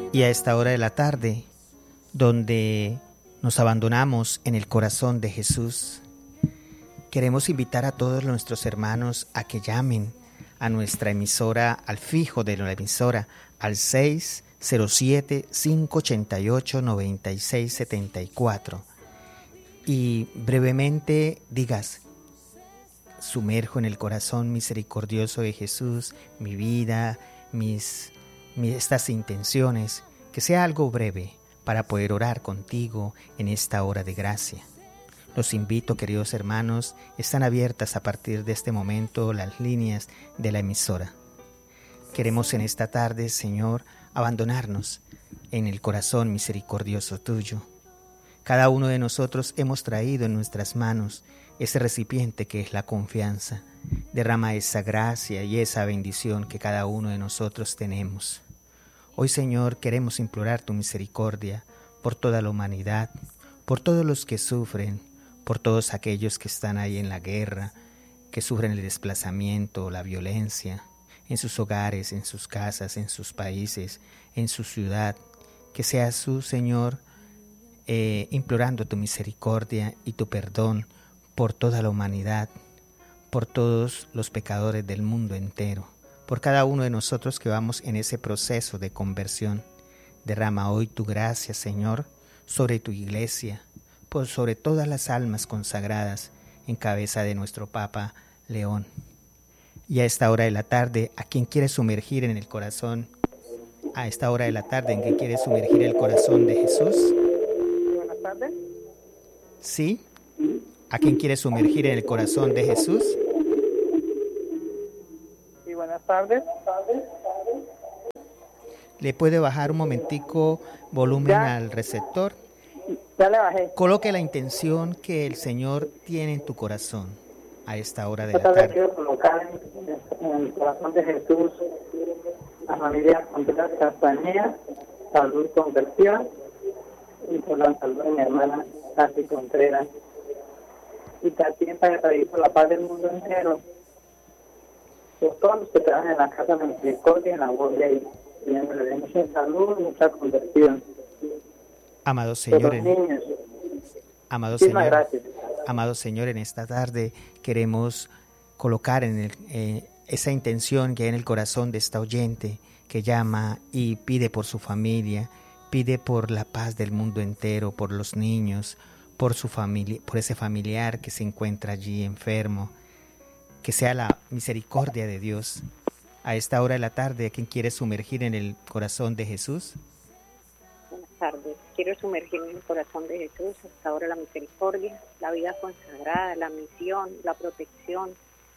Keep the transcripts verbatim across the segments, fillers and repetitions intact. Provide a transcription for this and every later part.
Y a esta hora de la tarde, donde nos abandonamos en el corazón de Jesús, queremos invitar a todos nuestros hermanos a que llamen a nuestra emisora, al fijo de la emisora, al seis cero siete, cinco ocho ocho, nueve seis siete cuatro. Y brevemente digas: sumerjo en el corazón misericordioso de Jesús mi vida, mis, mis estas intenciones, que sea algo breve para poder orar contigo en esta hora de gracia. Los invito, queridos hermanos, están abiertas a partir de este momento las líneas de la emisora. Queremos en esta tarde, Señor, abandonarnos en el corazón misericordioso tuyo. Cada uno de nosotros hemos traído en nuestras manos ese recipiente que es la confianza. Derrama esa gracia y esa bendición que cada uno de nosotros tenemos. Hoy, Señor, queremos implorar tu misericordia por toda la humanidad, por todos los que sufren, por todos aquellos que están ahí en la guerra, que sufren el desplazamiento, la violencia, en sus hogares, en sus casas, en sus países, en su ciudad. Que seas tú, Señor, eh, implorando tu misericordia y tu perdón por toda la humanidad, por todos los pecadores del mundo entero, por cada uno de nosotros que vamos en ese proceso de conversión. Derrama hoy tu gracia, Señor, sobre tu iglesia, por sobre todas las almas consagradas en cabeza de nuestro Papa León. Y a esta hora de la tarde, ¿a quién quieres sumergir en el corazón? A esta hora de la tarde, ¿en qué quieres sumergir el corazón de Jesús? Buenas tardes. ¿Sí? ¿A quién quieres sumergir en el corazón de Jesús? Sí, buenas tardes. ¿Le puede bajar un momentico volumen Ya. al receptor? Ya le bajé. Coloque la intención que el Señor tiene en tu corazón a esta hora de la Esta vez tarde. quiero colocar en, en el corazón de Jesús la familia Contreras Castañeda, salud conversión, y por la salud de mi hermana Tati Contreras. Y también para pedir por la paz del mundo entero, por todos los que trabajan en la casa de misericordia y en la voz de ahí. Pidiéndole de mucha salud, mucha conversión. Amado De Señor, los en, niños. amado Muchísimas Señor, gracias. amado Señor, en esta tarde queremos colocar en el, eh, esa intención que hay en el corazón de esta oyente que llama y pide por su familia, pide por la paz del mundo entero, por los niños, por su familia, por ese familiar que se encuentra allí enfermo. Que sea la misericordia de Dios. A esta hora de la tarde, ¿a quién quiere sumergir en el corazón de Jesús? Buenas tardes. Quiero sumergirme en el corazón de Jesús, hasta ahora la misericordia, la vida consagrada, la misión, la protección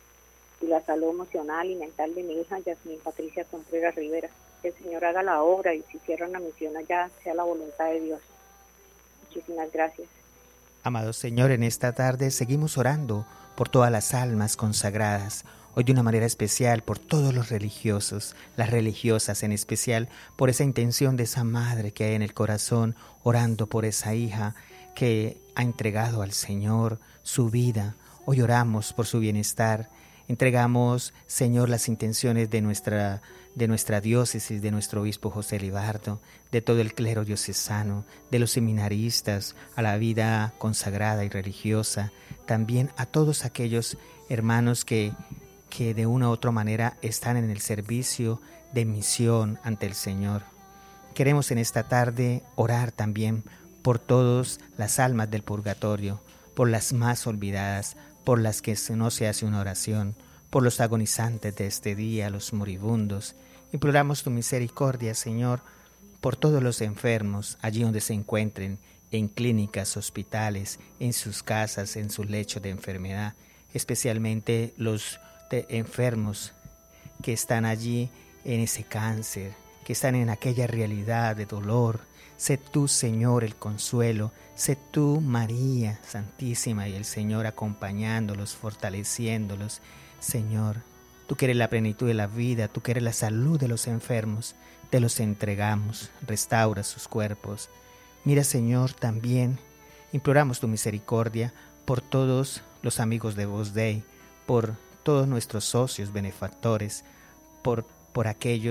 y la salud emocional y mental de mi hija Yasmín Patricia Contreras Rivera. Que el Señor haga la obra y si cierra una misión allá, sea la voluntad de Dios. Muchísimas gracias. Amado Señor, en esta tarde seguimos orando por todas las almas consagradas, hoy de una manera especial por todos los religiosos, las religiosas en especial, por esa intención de esa madre que hay en el corazón, orando por esa hija que ha entregado al Señor su vida. Hoy oramos por su bienestar, entregamos, Señor, las intenciones de nuestra, de nuestra diócesis, de nuestro obispo José Libardo, de todo el clero diocesano, de los seminaristas, a la vida consagrada y religiosa, también a todos aquellos hermanos que, que de una u otra manera están en el servicio de misión ante el Señor. Queremos en esta tarde orar también por todas las almas del purgatorio, por las más olvidadas, por las que no se hace una oración, por los agonizantes de este día, los moribundos. Imploramos tu misericordia, Señor, por todos los enfermos, allí donde se encuentren, en clínicas, hospitales, en sus casas, en su lecho de enfermedad, especialmente los de enfermos que están allí en ese cáncer, que están en aquella realidad de dolor. Sé tú, Señor, el consuelo, sé tú, María Santísima, y el Señor acompañándolos, fortaleciéndolos. Señor, tú que eres la plenitud de la vida, tú que eres la salud de los enfermos, te los entregamos, restaura sus cuerpos. Mira, Señor, también imploramos tu misericordia por todos los amigos de Voz Dei, por todos nuestros socios benefactores, por, por aquellos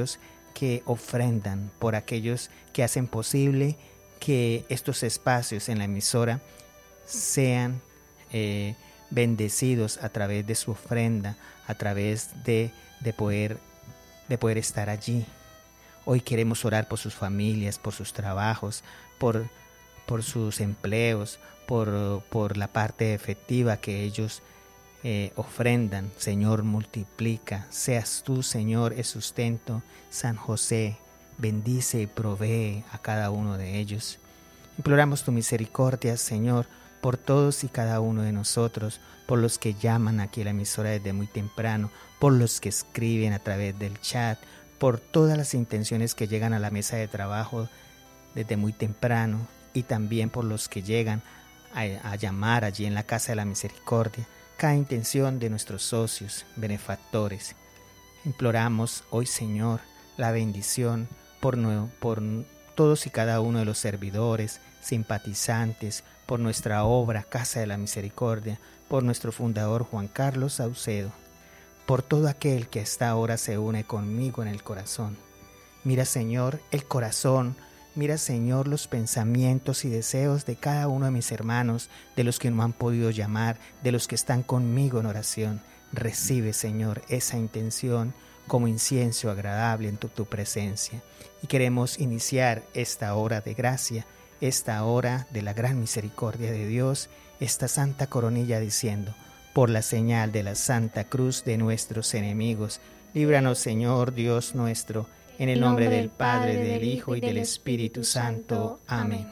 que ofrendan, por aquellos que hacen posible que estos espacios en la emisora sean eh, bendecidos a través de su ofrenda, a través de, de, poder, de poder estar allí. Hoy queremos orar por sus familias, por sus trabajos, por, por sus empleos, por, por la parte efectiva que ellos eh, ofrendan. Señor, multiplica. Seas tú, Señor, el sustento. San José, bendice y provee a cada uno de ellos. Imploramos tu misericordia, Señor, por todos y cada uno de nosotros, por los que llaman aquí a la emisora desde muy temprano, por los que escriben a través del chat, por todas las intenciones que llegan a la mesa de trabajo desde muy temprano, y también por los que llegan a, a llamar allí en la Casa de la Misericordia, cada intención de nuestros socios, benefactores. Imploramos hoy, Señor, la bendición por, por todos y cada uno de los servidores, simpatizantes, por nuestra obra Casa de la Misericordia, por nuestro fundador Juan Carlos Saucedo, por todo aquel que a esta hora se une conmigo en el corazón. Mira, Señor, el corazón, mira, Señor, los pensamientos y deseos de cada uno de mis hermanos, de los que no han podido llamar, de los que están conmigo en oración. Recibe, Señor, esa intención como incienso agradable en tu, tu presencia. Y queremos iniciar esta hora de gracia, esta hora de la gran misericordia de Dios, esta santa coronilla diciendo: por la señal de la Santa Cruz de nuestros enemigos, líbranos, Señor Dios nuestro, en el nombre del Padre, del Hijo y del Espíritu Santo. Amén.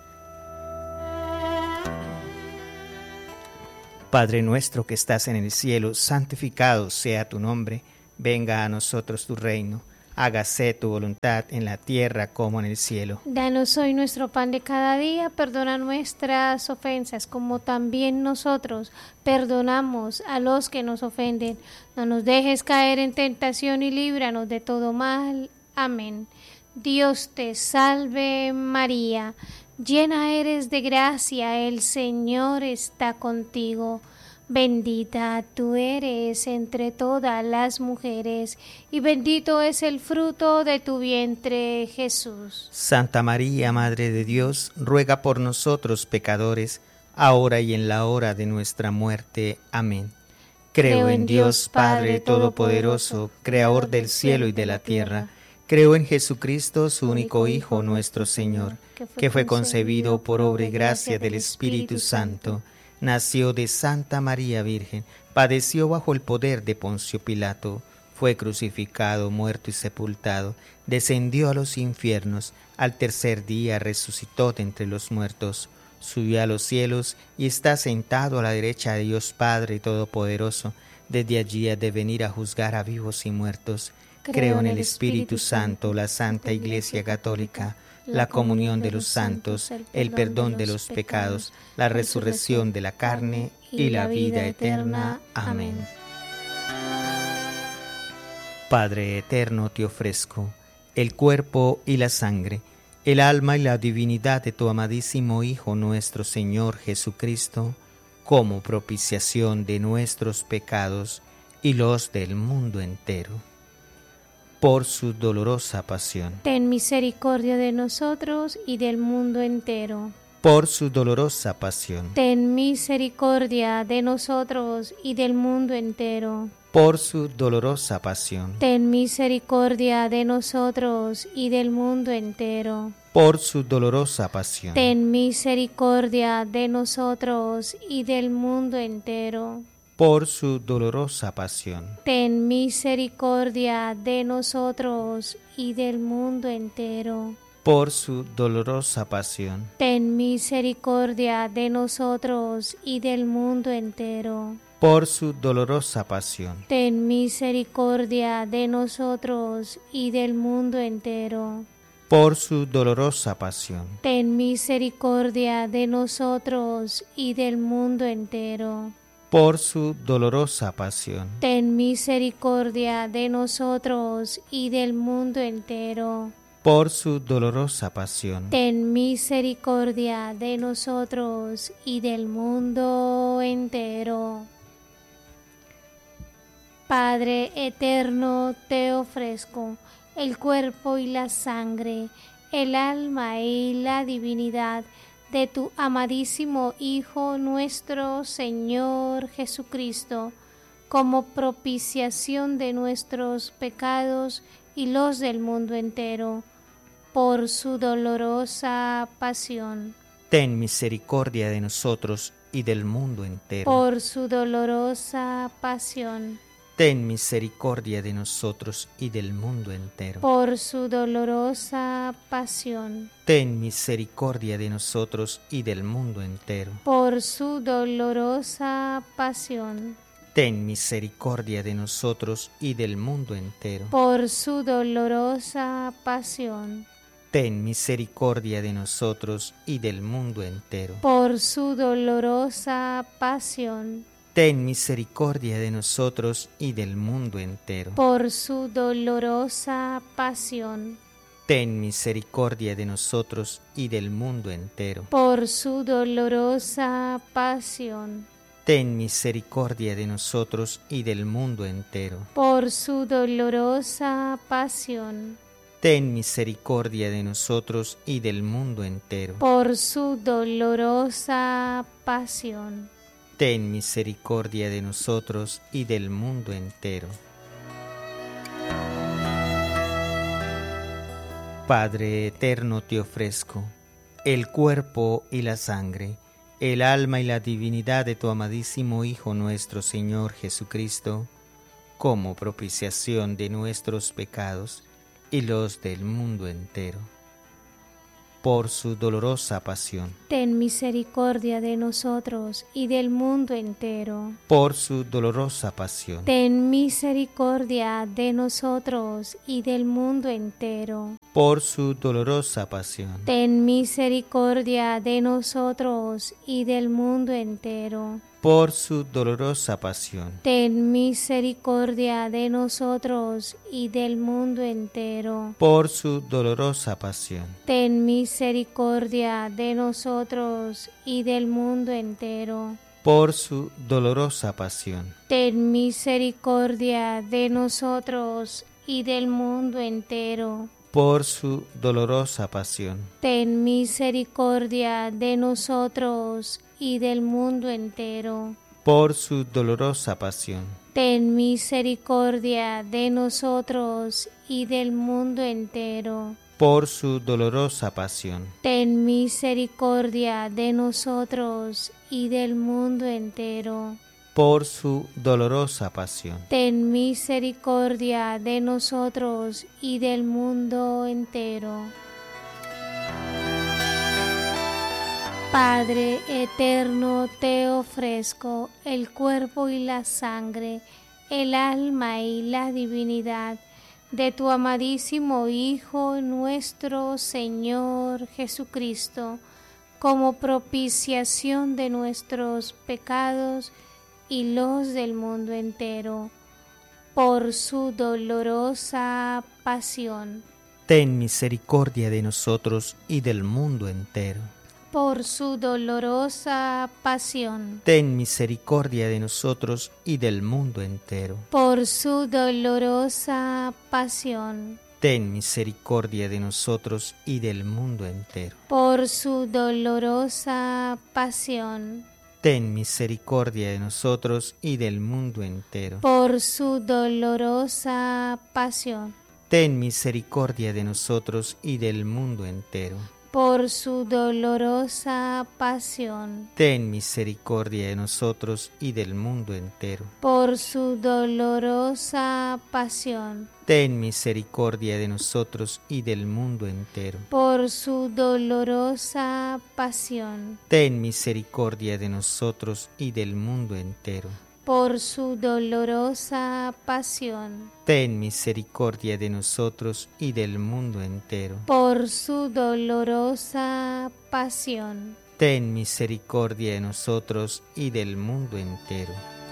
Padre nuestro que estás en el cielo, santificado sea tu nombre. Venga a nosotros tu reino. Hágase tu voluntad en la tierra como en el cielo. Danos hoy nuestro pan de cada día, perdona nuestras ofensas como también nosotros perdonamos a los que nos ofenden. No nos dejes caer en tentación y líbranos de todo mal. Amén. Dios te salve María, llena eres de gracia, el Señor está contigo. Bendita tú eres entre todas las mujeres, y bendito es el fruto de tu vientre, Jesús. Santa María, Madre de Dios, ruega por nosotros pecadores, ahora y en la hora de nuestra muerte. Amén. Creo, Creo en Dios Padre Todopoderoso, Creador del cielo y de la tierra. Creo en Jesucristo, su único Hijo, nuestro Señor, que fue concebido por obra y gracia del Espíritu Santo. Nació de Santa María Virgen, padeció bajo el poder de Poncio Pilato, fue crucificado, muerto y sepultado, descendió a los infiernos, al tercer día resucitó de entre los muertos, subió a los cielos y está sentado a la derecha de Dios Padre Todopoderoso. Desde allí ha de venir a juzgar a vivos y muertos. Creo en el Espíritu Santo, la Santa Iglesia Católica, la comunión de los santos, el perdón de los pecados, la resurrección de la carne y la vida eterna. Amén. Padre eterno, te ofrezco el cuerpo y la sangre, el alma y la divinidad de tu amadísimo Hijo nuestro Señor Jesucristo, como propiciación de nuestros pecados y los del mundo entero. Por su dolorosa pasión. Ten misericordia de nosotros y del mundo entero. Por su dolorosa pasión. Ten misericordia de nosotros y del mundo entero. Por su dolorosa pasión. Ten misericordia de nosotros y del mundo entero. Por su dolorosa pasión. Ten misericordia de nosotros y del mundo entero. Por su dolorosa pasión. Ten misericordia de nosotros y del mundo entero. Por su dolorosa pasión. Ten misericordia de nosotros y del mundo entero. Por su dolorosa pasión. Ten misericordia de nosotros y del mundo entero. Por su dolorosa pasión. Ten misericordia de nosotros y del mundo entero. Por su dolorosa pasión. Ten misericordia de nosotros y del mundo entero. Por su dolorosa pasión. Ten misericordia de nosotros y del mundo entero. Padre eterno, te ofrezco el cuerpo y la sangre, el alma y la divinidad de tu amadísimo Hijo nuestro Señor Jesucristo, como propiciación de nuestros pecados y los del mundo entero, por su dolorosa pasión. Ten misericordia de nosotros y del mundo entero. Por su dolorosa pasión. Ten misericordia de nosotros y del mundo entero. Por su dolorosa pasión. Ten misericordia de nosotros y del mundo entero. Por su dolorosa pasión. Ten misericordia de nosotros y del mundo entero. Por su dolorosa pasión. Ten misericordia de nosotros y del mundo entero. Por su dolorosa pasión. Ten misericordia de nosotros y del mundo entero. Por su dolorosa pasión. Ten misericordia de nosotros y del mundo entero. Por su dolorosa pasión. Ten misericordia de nosotros y del mundo entero. Por su dolorosa pasión. Ten misericordia de nosotros y del mundo entero. Por su dolorosa pasión. Ten misericordia de nosotros y del mundo entero. Padre eterno, te ofrezco el cuerpo y la sangre, el alma y la divinidad de tu amadísimo Hijo nuestro Señor Jesucristo, como propiciación de nuestros pecados y los del mundo entero, por su dolorosa pasión. Ten misericordia de nosotros y del mundo entero. Por su dolorosa pasión. Ten misericordia de nosotros y del mundo entero. Por su dolorosa pasión. Ten misericordia de nosotros y del mundo entero. Por su dolorosa pasión. Ten misericordia de nosotros y del mundo entero. Por su dolorosa pasión. Ten misericordia de nosotros y del mundo entero. Por su dolorosa pasión. Ten misericordia de nosotros y del mundo entero. Por su dolorosa pasión. Ten misericordia de nosotros y del mundo entero. Por su dolorosa pasión. Ten misericordia de nosotros y del mundo entero. Por su dolorosa pasión. Ten misericordia de nosotros y del mundo entero. Por su dolorosa pasión. Ten misericordia de nosotros y del mundo entero. Padre eterno, te ofrezco el cuerpo y la sangre, el alma y la divinidad de tu amadísimo Hijo nuestro Señor Jesucristo, como propiciación de nuestros pecados y los del mundo entero, por su dolorosa pasión. Ten misericordia de nosotros y del mundo entero. Por su dolorosa pasión. Ten misericordia de nosotros y del mundo entero. Por su dolorosa pasión. Ten misericordia de nosotros y del mundo entero. Por su dolorosa pasión. Ten misericordia de nosotros y del mundo entero. Por su dolorosa pasión. Ten misericordia de nosotros y del mundo entero. Por su dolorosa pasión. Ten misericordia de nosotros y del mundo entero. Por su dolorosa pasión. Ten misericordia de nosotros y del mundo entero. Por su dolorosa pasión. Ten misericordia de nosotros y del mundo entero. Por su dolorosa pasión. Ten misericordia de nosotros y del mundo entero. Por su dolorosa pasión. Ten misericordia de nosotros y del mundo entero.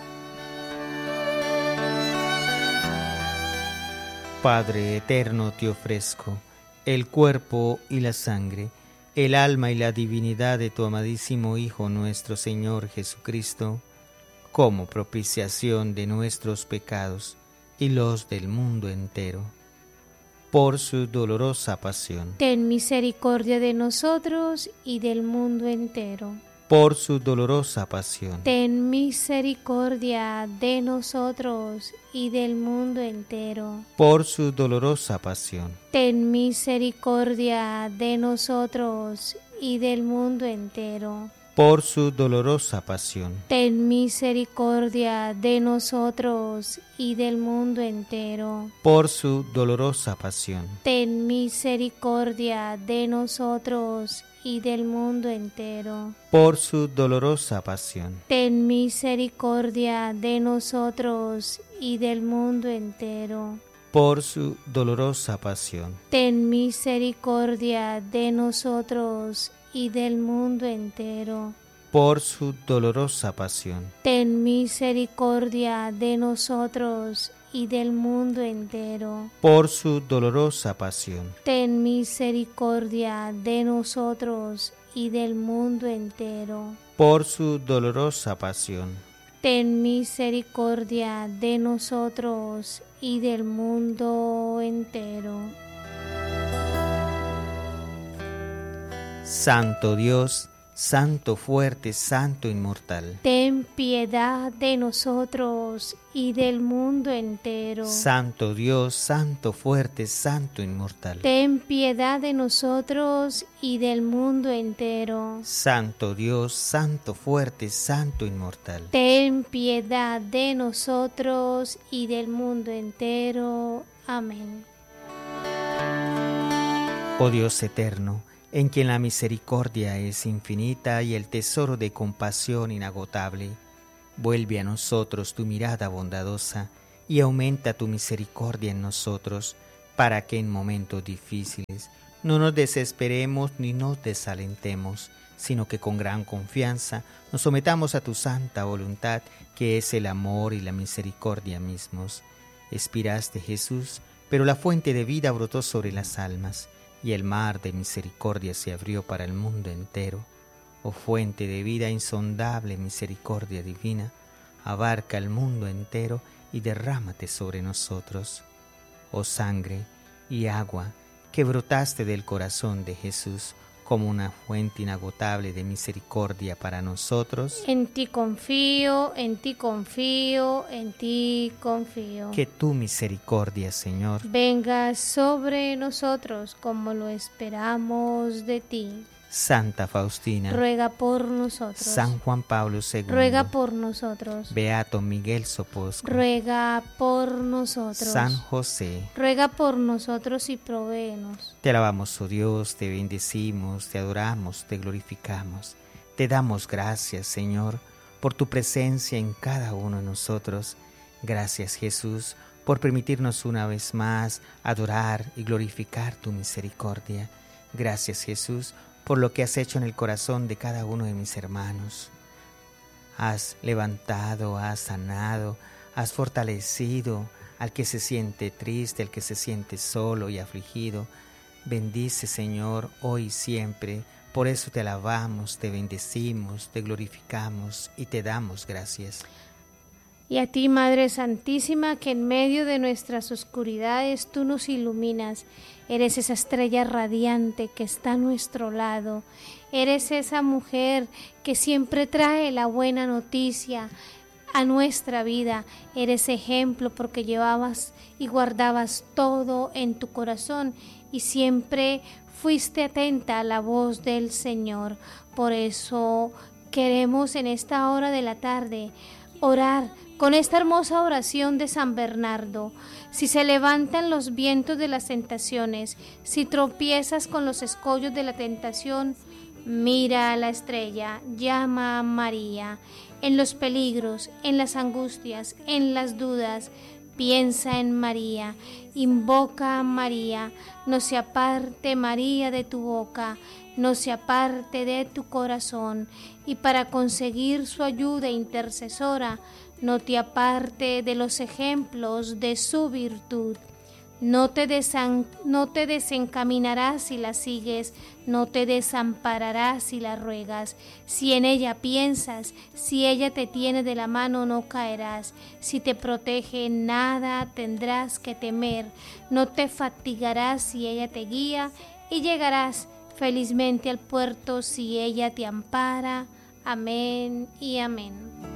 Padre eterno, te ofrezco el cuerpo y la sangre, el alma y la divinidad de tu amadísimo Hijo nuestro Señor Jesucristo, como propiciación de nuestros pecados y los del mundo entero, por su dolorosa pasión, ten misericordia de nosotros y del mundo entero. por su dolorosa pasión, Ten misericordia de nosotros y del mundo entero. por su dolorosa pasión, Ten misericordia de nosotros y del mundo entero. por su dolorosa pasión, Ten misericordia de nosotros y del mundo entero. por su dolorosa pasión, Ten misericordia de nosotros y del mundo entero. por su dolorosa pasión, Ten misericordia de nosotros y del mundo entero. por su dolorosa pasión, Ten misericordia de nosotros y del mundo entero. por su dolorosa pasión, Ten misericordia de nosotros y del mundo entero. por su dolorosa pasión, Ten misericordia de nosotros y del mundo entero. por su dolorosa pasión, Ten misericordia de nosotros y del mundo entero. Santo Dios, Santo fuerte, Santo inmortal, Ten piedad de nosotros y del mundo entero. Santo Dios, Santo fuerte, Santo inmortal, Ten piedad de nosotros y del mundo entero. Santo Dios, Santo fuerte, Santo inmortal. Ten piedad de nosotros y del mundo entero. Amén. Oh Dios eterno, en quien la misericordia es infinita y el tesoro de compasión inagotable, vuelve a nosotros tu mirada bondadosa y aumenta tu misericordia en nosotros, para que en momentos difíciles no nos desesperemos ni nos desalentemos, sino que con gran confianza nos sometamos a tu santa voluntad, que es el amor y la misericordia mismos. Expiraste, Jesús, pero la fuente de vida brotó sobre las almas, y el mar de misericordia se abrió para el mundo entero. Oh fuente de vida insondable, misericordia divina, abarca el mundo entero y derrámate sobre nosotros. Oh sangre y agua que brotaste del corazón de Jesús como una fuente inagotable de misericordia para nosotros, En ti confío, en ti confío, en ti confío. que tu misericordia, Señor, Venga sobre nosotros como lo esperamos de ti. Santa Faustina, Ruega por nosotros. San Juan Pablo segundo, Ruega por nosotros. Beato Miguel Soposco, Ruega por nosotros. San José. Ruega por nosotros y provéenos. Te alabamos, oh Dios, te bendecimos, te adoramos, te glorificamos. Te damos gracias, Señor, por tu presencia en cada uno de nosotros. Gracias, Jesús, por permitirnos una vez más adorar y glorificar tu misericordia. Gracias, Jesús, por lo que has hecho en el corazón de cada uno de mis hermanos. Has levantado, has sanado, has fortalecido al que se siente triste, al que se siente solo y afligido. Bendice, Señor, hoy y siempre. Por eso te alabamos, te bendecimos, te glorificamos y te damos gracias. Y a ti, Madre Santísima, que en medio de nuestras oscuridades tú nos iluminas. Eres esa estrella radiante que está a nuestro lado. Eres esa mujer que siempre trae la buena noticia a nuestra vida. Eres ejemplo porque llevabas y guardabas todo en tu corazón y siempre fuiste atenta a la voz del Señor. Por eso queremos en esta hora de la tarde orar con esta hermosa oración de San Bernardo. Si se levantan los vientos de las tentaciones, si tropiezas con los escollos de la tentación, mira a la estrella, llama a María. En los peligros, en las angustias, en las dudas, piensa en María, invoca a María. No se aparte María de tu boca, no se aparte de tu corazón. Y para conseguir su ayuda intercesora, no te aparte de los ejemplos de su virtud. No te, desan, no te desencaminarás si la sigues, no te desampararás si la ruegas. Si en ella piensas, si ella te tiene de la mano, no caerás. Si te protege, nada tendrás que temer. No te fatigarás si ella te guía, y llegarás felizmente al puerto si ella te ampara. Amén y amén.